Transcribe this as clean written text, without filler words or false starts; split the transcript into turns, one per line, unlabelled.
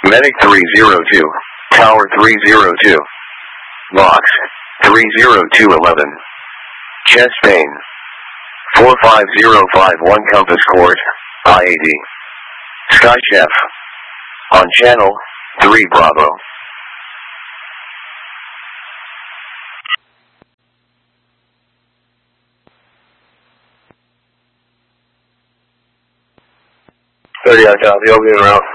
Medic 302, Tower 302. Box 30211. Chest pain. 45051 Compass Court, IAD. Sky Chef. On channel 3 Bravo.
I copy, I'll be en route.